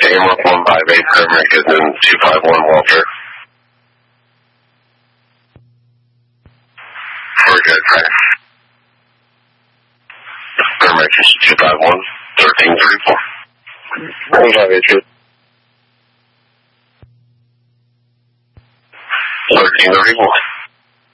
Gamer 158, Paramedic is in 251 Walter. We're good, right? Paramedic is 251, 1334. 158, good. 1334.